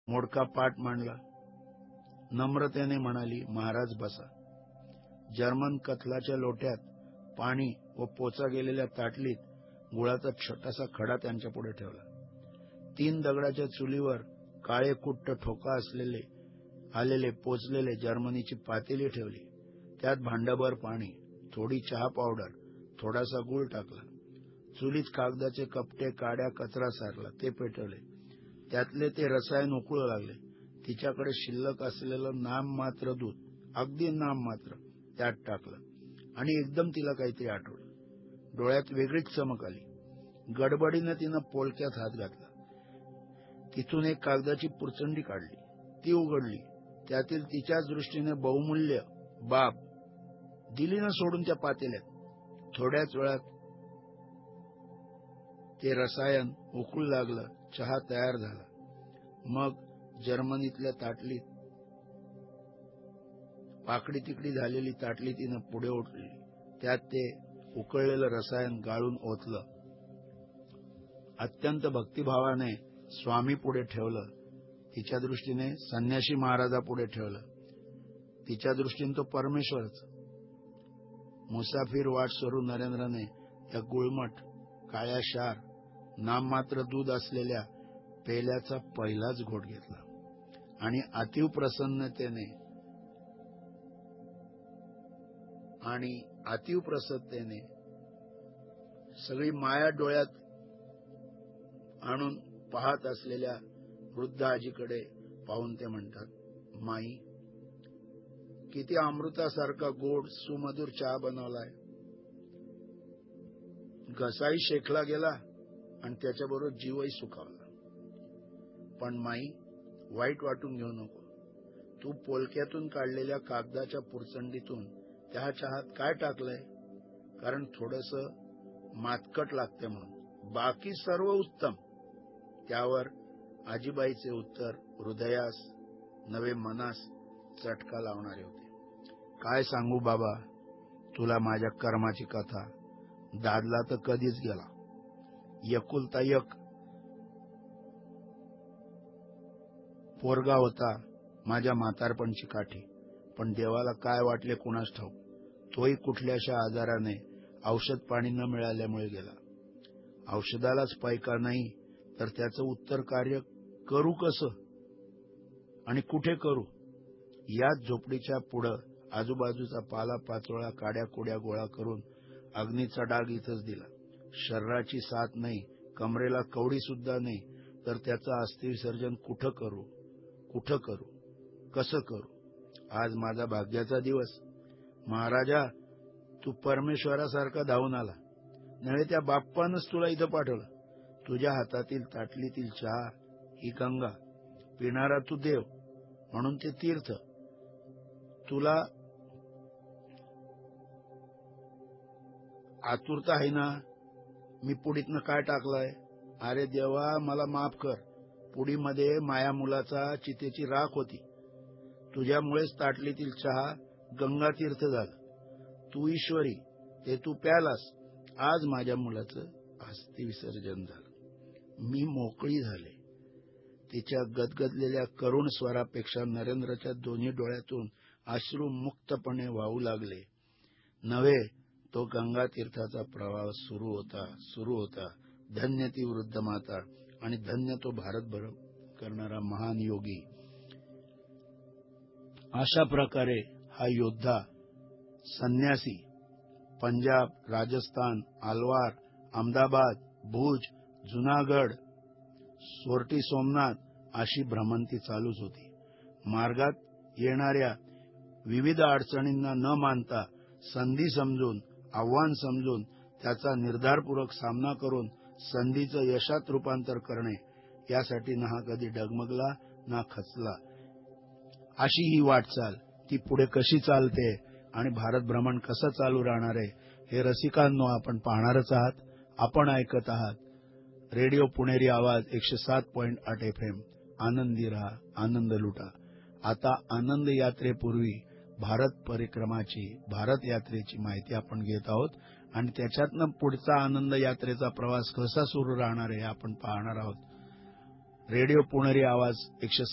मोडका पाठ मांडला. नम्रतेने म्हणाली, महाराज बसा. जर्मन कथलाच्या लोट्यात पाणी व पोचा गेलेल्या ताटलीत गुळाचा छोटासा खडा त्यांच्या पुढे ठेवला. 3 दगडाच्या चुलीवर काळे कुट्ट ठोका आलेले पोचलेले जर्मनीची पातेली ठेवली. त्यात भांडाभर पाणी, थोडी चहा पावडर, थोडासा गुळ टाकला. चुलीत कागदाचे कपटे, काड्या, कचरा सारला. ते पेटवले. त्यातले ते रसायन उकळू लागले. तिच्याकडे शिल्लक असलेलं नाममात्र दूध, अगदी नाममात्र, त्यात टाकलं आणि एकदम तिला काहीतरी आठवलं. डोळ्यात वेगळीच चमक आली. गडबडीनं तिनं पोलक्यात हात घातला. तिथून एक कागदाची पुरचंडी काढली. ती उघडली. त्यातील तिच्याच दृष्टीने बहुमूल्य बाब दिली न सोडून त्या पातेल्यात. थोड्याच वेळात ते रसायन उकळू लागलं. चहा तयार झाला. मग जर्मनीतल्या ताटलीत वाकडी तिकडी झालेली ताटली तिनं पुढे ओढली. त्यात ते उकळलेलं रसायन गाळून ओतलं. अत्यंत भक्तिभावाने स्वामी पुढे ठेवलं. तिच्या दृष्टीने संन्यासी महाराजा पुढे ठेवलं. तिच्या दृष्टीने तो परमेश्वरच. मुसाफिर वाट सरू नरेंद्रने त्या गुळमट, काळ्या शार, नाममात्र दूध असलेल्या पेल्याचा पहिलाच घोट घेतला आणि अतीव प्रसन्नतेने सगळी माया डोळ्यात आणून पाहत असलेल्या वृद्ध आजीकडे पाहून ते म्हणतात, माई, किती अमृतासारखा गोड सुमधुर चहा बनवलाय. घसाही शेकला गेला आणि त्याच्याबरोबर जीवही सुखावला. पण माई, वाईट वाटून घेऊ नको. तू पोलक्यातून काढलेल्या कागदाच्या पुरचंडीतून त्या चहात काय टाकलंय? कारण थोडंसं मातकट लागते म्हणून. बाकी सर्व उत्तम. त्यावर आजीबाईचे उत्तर हृदयास नवे मनास चटका लावणारे होते. काय सांगू बाबा तुला माझ्या कर्माची कथा. दादला तर कधीच गेला. एकुलता एक पोरगा होता माझ्या म्हातारपणची काठी. पण देवाला काय वाटले कुणास ठाऊक, तोही कुठल्याशा आजाराने औषध पाणी न मिळाल्यामुळे गेला. औषधालाच पैका नाही तर त्याचं उत्तर कार्य करू कसं आणि कुठे करू? याच झोपडीच्या पुढं आजूबाजूचा पाला पाचोळा, काड्या कुड्या गोळा करून अग्नीचा डाग इथंच दिला. शरीराची साथ नाही, कमरेला कवडी सुद्धा नाही, तर त्याचं अस्थिविसर्जन कुठं करू, कसं करू? आज माझा भाग्याचा दिवस. महाराजा, तू परमेश्वरासारखा धावून आला. नव्हे त्या बाप्पानंच तुला इथं पाठवलं. तुझ्या हातातील ताटलीतील चहा ही गंगा, पिणारा तू देव म्हणून ते तीर्थ. तुला आतुरता आहे ना? मी पुडीतनं काय टाकलंय? अरे देवा, मला माफ कर. पुडीमध्ये माया मुलाचा चितेची राख होती. तुझ्यामुळेच ताटलीतील चहा गंगा तीर्थ झालं. तू ईश्वरी, ते तू प्यालास. आज माझ्या मुलाचं अस्थि विसर्जन झालं. मी मोकळी झाले. तिच्या गदगदलेल्या करुण स्वरापेक्षा नरेंद्रच्या दोन्ही डोळ्यातून अश्रू मुक्तपणे वाहू लागले. नव्हे, तो गंगा तीर्थाचा प्रवाह सुरू होता. धन्य ती वृद्ध माता आणि धन्य तो भारतभर करणारा महान योगी. अशा प्रकारे हा योद्धा, संन्यासी पंजाब, राजस्थान, अलवार, अहमदाबाद, भुज, जुनागड, सोरटी, सोमनाथ अशी भ्रमंती चालूच होती. मार्गात येणाऱ्या विविध अडचणींना न मानता संधी समजून, आव्हान समजून त्याचा निर्धारपूर्वक सामना करून संधीचं यशात रूपांतर करणे, यासाठी ना हा कधी डगमगला ना खचला. अशी ही वाटचाल. ती पुढे कशी चालते आणि भारत भ्रमण कसं चालू राहणार आहे हे रसिकांनो आपण पाहणारच आहात. आपण ऐकत आहात रेडिओ पुणेरी आवाज 107.8 FM. आनंदी रहा, आनंद लुटा. आता आनंद यात्रेपूर्वी भारत यात्रेची माहिती आपण घेत आहोत आणि त्याच्यातनं पुढचा आनंद यात्रेचा प्रवास कसा सुरू राहणार आहे आपण पाहणार आहोत. रेडिओ पुणेरी आवाज 107